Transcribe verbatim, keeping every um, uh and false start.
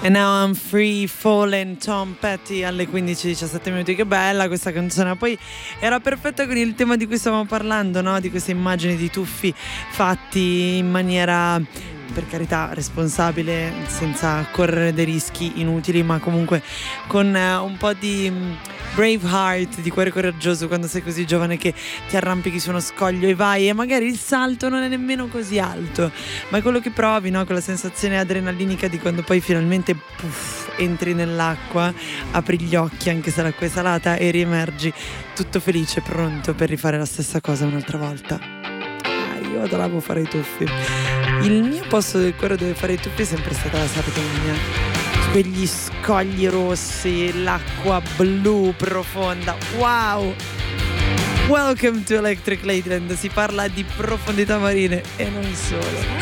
And Now I'm Free Falling, Tom Petty alle quindici e diciassette minuti. Che bella questa canzone. Poi era perfetta con il tema di cui stavamo parlando, no? Di queste immagini di tuffi fatti in maniera, per carità, responsabile, senza correre dei rischi inutili, ma comunque con uh, un po' di um, brave heart, di cuore coraggioso, quando sei così giovane che ti arrampichi su uno scoglio e vai, e magari il salto non è nemmeno così alto, ma è quello che provi, no? Quella sensazione adrenalinica di quando poi finalmente puff, entri nell'acqua, apri gli occhi anche se l'acqua è salata e riemergi tutto felice, pronto per rifare la stessa cosa un'altra volta. Ah, io adoravo fare i tuffi. Il mio posto del cuore dove fare i tuffi è sempre stata la Sardegna. Quegli scogli rossi, l'acqua blu profonda. Wow! Welcome to Electric Ladyland. Si parla di profondità marine e non solo.